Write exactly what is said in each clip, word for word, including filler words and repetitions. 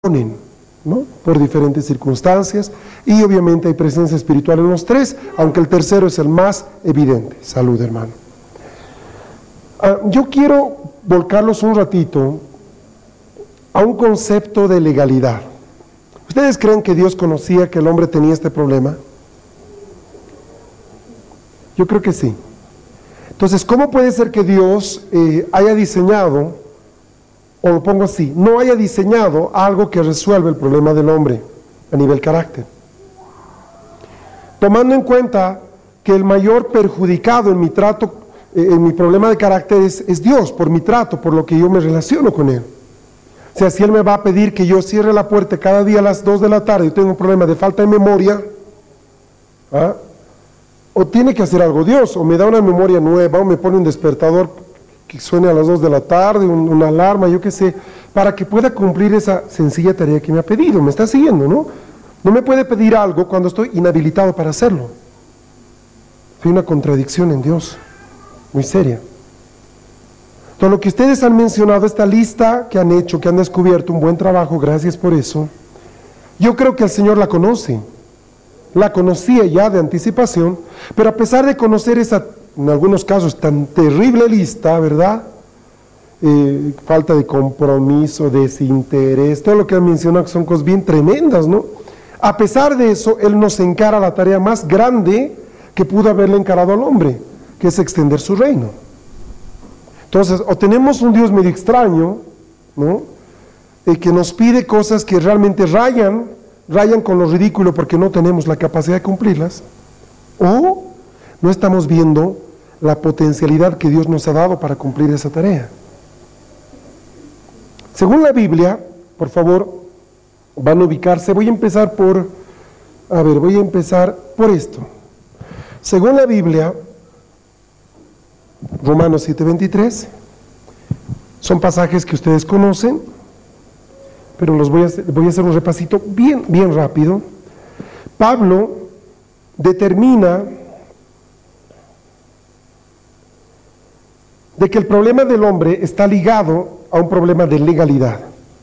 ponen, ¿no? Por diferentes circunstancias, y obviamente hay presencia espiritual en los tres, aunque el tercero es el más evidente. Salud, hermano. Ah, yo quiero volcarlos un ratito a un concepto de legalidad. ¿Ustedes creen que Dios conocía que el hombre tenía este problema? Yo creo que sí. Entonces, ¿cómo puede ser que Dios eh, haya diseñado, o lo pongo así, no haya diseñado algo que resuelva el problema del hombre a nivel carácter? Tomando en cuenta que el mayor perjudicado en mi trato, eh, en mi problema de carácter es, es Dios, por mi trato, por lo que yo me relaciono con Él. O sea, si Él me va a pedir que yo cierre la puerta cada día a las dos de la tarde, yo tengo un problema de falta de memoria, ¿ah? O tiene que hacer algo Dios, o me da una memoria nueva, o me pone un despertador que suene a las dos de la tarde, un, una alarma, yo qué sé, para que pueda cumplir esa sencilla tarea que me ha pedido. Me está siguiendo, ¿no? No me puede pedir algo cuando estoy inhabilitado para hacerlo. Hay una contradicción en Dios, muy seria. Todo lo que ustedes han mencionado, esta lista que han hecho, que han descubierto, un buen trabajo, gracias por eso. Yo creo que el Señor la conoce. La conocía ya de anticipación, pero a pesar de conocer esa, en algunos casos, tan terrible lista, ¿verdad? Eh, falta de compromiso, desinterés, todo lo que han mencionado son cosas bien tremendas, ¿no? A pesar de eso, Él nos encara la tarea más grande que pudo haberle encarado al hombre, que es extender su reino. Entonces, o tenemos un Dios medio extraño, ¿no? Eh, que nos pide cosas que realmente rayan, rayan con lo ridículo porque no tenemos la capacidad de cumplirlas, o no estamos viendo la potencialidad que Dios nos ha dado para cumplir esa tarea. Según la Biblia, por favor, van a ubicarse, voy a empezar por, a ver, voy a empezar por esto. Según la Biblia, Romanos siete veintitrés, son pasajes que ustedes conocen, pero los voy a hacer, voy a hacer un repasito bien, bien rápido. Pablo determina de que el problema del hombre está ligado a un problema de legalidad.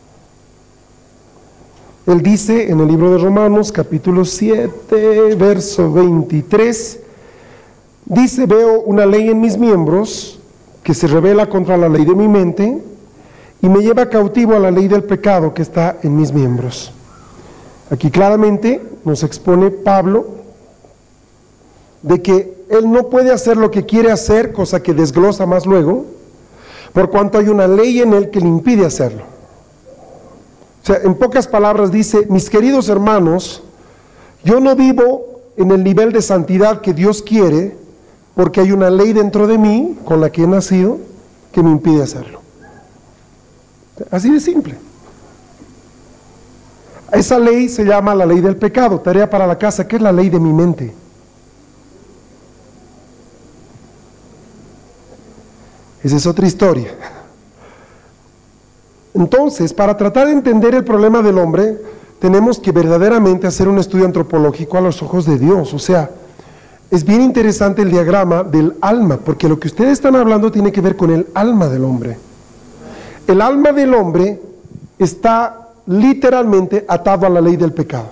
Él dice en el libro de Romanos, capítulo siete, verso veintitrés, dice: veo una ley en mis miembros que se rebela contra la ley de mi mente y me lleva cautivo a la ley del pecado que está en mis miembros. Aquí claramente nos expone Pablo de que él no puede hacer lo que quiere hacer, cosa que desglosa más luego, por cuanto hay una ley en él que le impide hacerlo. O sea, en pocas palabras dice: mis queridos hermanos, yo no vivo en el nivel de santidad que Dios quiere, porque hay una ley dentro de mí, con la que he nacido, que me impide hacerlo. Así de simple. Esa ley se llama la ley del pecado. Tarea para la casa: ¿qué es la ley de mi mente? Esa es otra historia. Entonces, para tratar de entender el problema del hombre, tenemos que verdaderamente hacer un estudio antropológico a los ojos de Dios. O sea, es bien interesante el diagrama del alma, porque lo que ustedes están hablando tiene que ver con el alma del hombre. El alma del hombre está literalmente atado a la ley del pecado.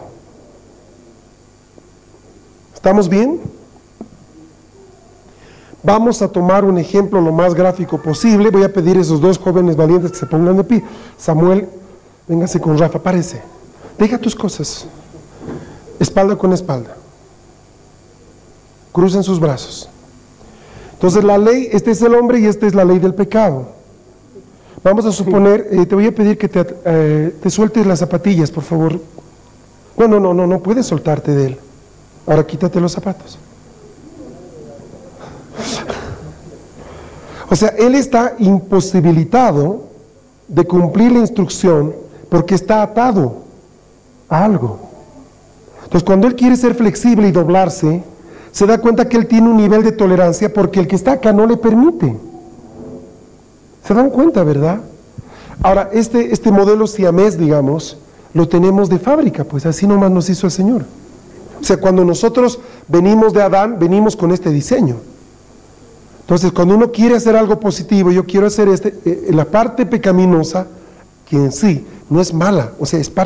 ¿Estamos bien? Vamos a tomar un ejemplo lo más gráfico posible. Voy a pedir a esos dos jóvenes valientes que se pongan de pie. Samuel, véngase con Rafa, párese. Deja tus cosas. Espalda con espalda. Crucen sus brazos. Entonces la ley, este es el hombre y esta es la ley del pecado. Vamos a suponer, eh, te voy a pedir que te, eh, te sueltes las zapatillas, por favor. No, no, no, no, no puedes soltarte de él. Ahora quítate los zapatos. O sea, él está imposibilitado de cumplir la instrucción porque está atado a algo. Entonces, cuando él quiere ser flexible y doblarse, se da cuenta que él tiene un nivel de tolerancia porque el que está acá no le permite. ¿Se dan cuenta, verdad? Ahora, este, este modelo siamés, digamos, lo tenemos de fábrica, pues así nomás nos hizo el Señor. O sea, cuando nosotros venimos de Adán, venimos con este diseño. Entonces, cuando uno quiere hacer algo positivo, yo quiero hacer este, eh, la parte pecaminosa, que en sí no es mala, o sea, es parte